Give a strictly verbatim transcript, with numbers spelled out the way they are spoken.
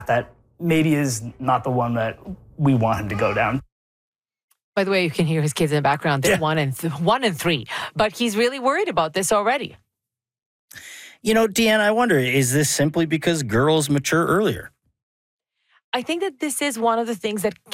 that maybe is not the one that we want him to go down. By the way, you can hear his kids in the background. They're Yeah. one and th- one and three, but he's really worried about this already. You know, Deanna, I wonder, is this simply because girls mature earlier? I think that this is one of the things that